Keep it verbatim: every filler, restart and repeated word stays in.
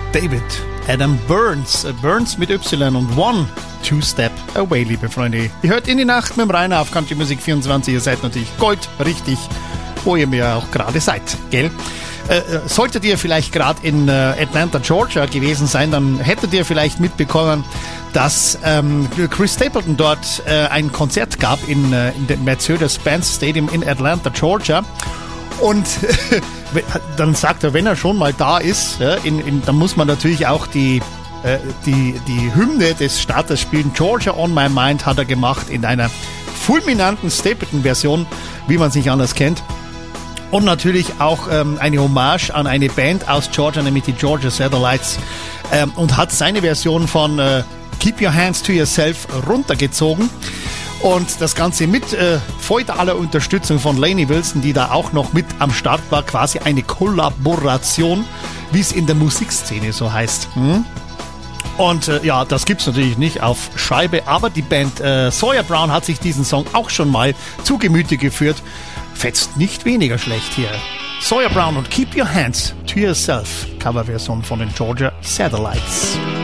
David Adam Burns. Burns mit Y und One Two Step Away, liebe Freunde. Ihr hört in die Nacht mit dem Rainer auf Country Music vierundzwanzig. Ihr seid natürlich Gold richtig, wo ihr mir auch gerade seid, gell? Äh, solltet ihr vielleicht gerade in äh, Atlanta, Georgia gewesen sein, dann hättet ihr vielleicht mitbekommen, dass ähm, Chris Stapleton dort äh, ein Konzert gab in, äh, in dem Mercedes-Benz Stadium in Atlanta, Georgia. Und dann sagt er, wenn er schon mal da ist, ja, in, in, dann muss man natürlich auch die, äh, die, die Hymne des Staates spielen. Georgia on My Mind hat er gemacht in einer fulminanten Stapleton-Version, wie man es nicht anders kennt. Und natürlich auch ähm, eine Hommage an eine Band aus Georgia, nämlich die Georgia Satellites, ähm, und hat seine Version von äh, Keep Your Hands to Yourself runtergezogen. Und das Ganze mit äh, feudaler Unterstützung von Lainey Wilson, die da auch noch mit am Start war. Quasi eine Kollaboration, wie es in der Musikszene so heißt. Hm? Und äh, ja, das gibt's natürlich nicht auf Scheibe. Aber die Band äh, Sawyer Brown hat sich diesen Song auch schon mal zu Gemüte geführt. Fetzt nicht weniger schlecht hier. Sawyer Brown und Keep Your Hands to Yourself. Coverversion von den Georgia Satellites.